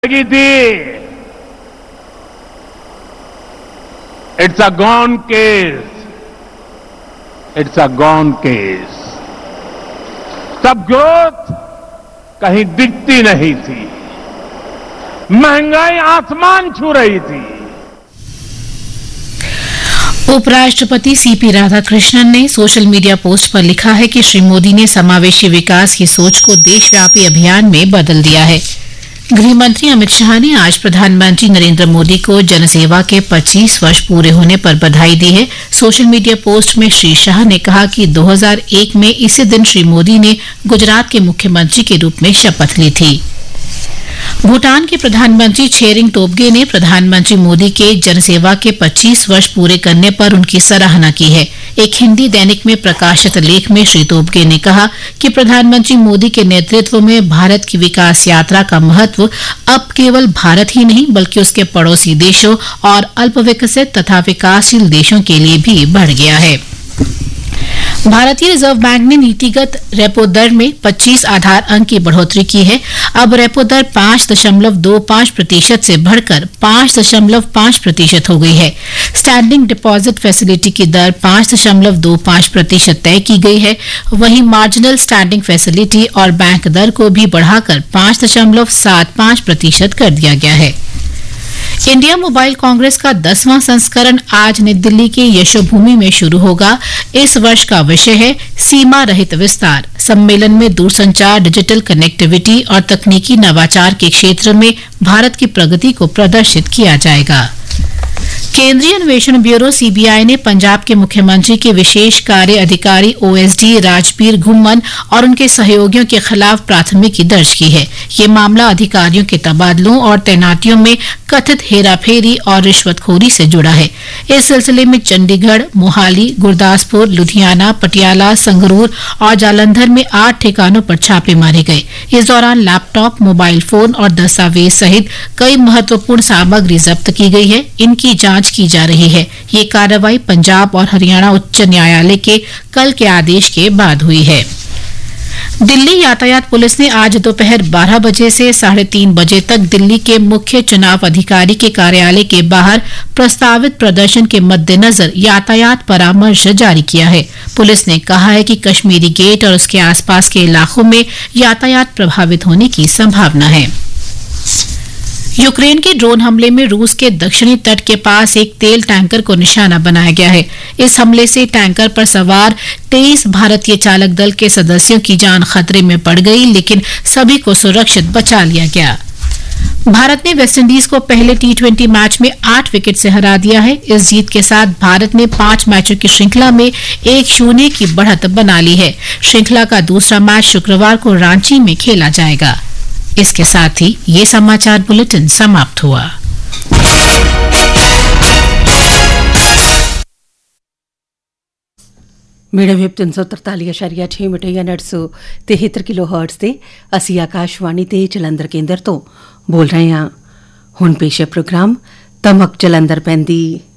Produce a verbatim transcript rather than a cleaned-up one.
लगी थी। It's a gone case, it's a gone case. तब ग्रोथ कहीं दिखती नहीं थी, महंगाई आसमान छू रही थी। उपराष्ट्रपति सीपी राधाकृष्णन ने सोशल मीडिया पोस्ट पर लिखा है कि श्री मोदी ने समावेशी विकास की सोच को देशव्यापी अभियान में बदल दिया है। गृह मंत्री अमित शाह ने आज प्रधानमंत्री नरेंद्र मोदी को जनसेवा के पच्चीस वर्ष पूरे होने पर बधाई दी है। सोशल मीडिया पोस्ट में श्री शाह ने कहा कि दो हज़ार एक में इसी दिन श्री मोदी ने गुजरात के मुख्यमंत्री के रूप में शपथ ली थी। भूटान के प्रधानमंत्री छेरिंग तोब्गे ने प्रधानमंत्री मोदी के जनसेवा के पच्चीस वर्ष पूरे करने पर उनकी सराहना की है। एक हिंदी दैनिक में प्रकाशित लेख में श्री तोब्गे ने कहा कि प्रधानमंत्री मोदी के नेतृत्व में भारत की विकास यात्रा का महत्व अब केवल भारत ही नहीं बल्कि उसके पड़ोसी देशों और अल्पविकसित तथा विकासशील देशों के लिए भी बढ़ गया है। भारतीय रिजर्व बैंक ने नीतिगत रेपो दर में पच्चीस आधार अंक की बढ़ोतरी की है। अब रेपो दर पांच दशमलव दो पांच प्रतिशत से बढ़कर पांच दशमलव पांच प्रतिशत हो गई है। स्टैंडिंग डिपॉजिट फैसिलिटी की दर पांच दशमलव दो पांच प्रतिशत तय की गई है। वहीं मार्जिनल स्टैंडिंग फैसिलिटी और बैंक दर को भी बढ़ाकर पांच दशमलव सात पांच प्रतिशत कर दिया गया है। इंडिया मोबाइल कांग्रेस का दसवां संस्करण आज नई दिल्ली के यशोभूमि में शुरू होगा। इस वर्ष का विषय है सीमा रहित विस्तार। सम्मेलन में दूरसंचार, डिजिटल कनेक्टिविटी और तकनीकी नवाचार के क्षेत्र में भारत की प्रगति को प्रदर्शित किया जाएगा। केंद्रीय अन्वेषण ब्यूरो सीबीआई ने पंजाब के मुख्यमंत्री के विशेष कार्य अधिकारी ओएसडी राजबीर घुम्मन और उनके सहयोगियों के खिलाफ प्राथमिकी दर्ज की है। ये मामला अधिकारियों के तबादलों और तैनातियों में कथित हेराफेरी और रिश्वतखोरी से जुड़ा है। इस सिलसिले में चंडीगढ़, मोहाली, गुरदासपुर, लुधियाना, पटियाला, संगरूर और जालंधर में आठ ठिकानों पर छापे मारे गए। इस दौरान लैपटॉप, मोबाइल फोन और दस्तावेज सहित कई महत्वपूर्ण सामग्री जब्त की गई है। इनकी जांच की जा रही है। ये कार्रवाई पंजाब और हरियाणा उच्च न्यायालय के कल के आदेश के बाद हुई है। दिल्ली यातायात पुलिस ने आज दोपहर बारह बजे से साढ़े तीन बजे तक दिल्ली के मुख्य चुनाव अधिकारी के कार्यालय के बाहर प्रस्तावित प्रदर्शन के मद्देनजर यातायात परामर्श जारी किया है। पुलिस ने कहा है कि कश्मीरी गेट और उसके आसपास के इलाकों में यातायात प्रभावित होने की संभावना है। यूक्रेन के ड्रोन हमले में रूस के दक्षिणी तट के पास एक तेल टैंकर को निशाना बनाया गया है। इस हमले से टैंकर पर सवार तेईस भारतीय चालक दल के सदस्यों की जान खतरे में पड़ गई, लेकिन सभी को सुरक्षित बचा लिया गया। भारत ने वेस्टइंडीज को पहले टी ट्वेंटी मैच में आठ विकेट से हरा दिया है। इस जीत के साथ भारत ने पांच मैचों की श्रृंखला में एक शून्य की बढ़त बना ली है। श्रृंखला का दूसरा मैच शुक्रवार को रांची में खेला जाएगा। इसके साथ ही ये समाचार बुलेटिन समाप्त हुआ। ਮੀਡੀਅਮ ਵੇਵ ਤਿੰਨ ਸੌ ਤਰਤਾਲੀ ਅਸ਼ਾਰੀਆ ਛੇ ਮੀਟਰ ਜਾਂ ਨੌ ਸੌ ਤਿਹੱਤਰ ਕਿਲੋ ਹਰਟਜ਼ ਤੇ ਅਸੀਂ ਆਕਾਸ਼ਵਾਣੀ ਤੇ ਜਲੰਧਰ ਕੇਂਦਰ ਤੋਂ ਬੋਲ ਰਹੇ ਹਾਂ। ਹੁਣ ਪੇਸ਼ ਹੈ ਪ੍ਰੋਗਰਾਮ ਤਮਕ ਜਲੰਧਰ ਪੈਂਦੀ।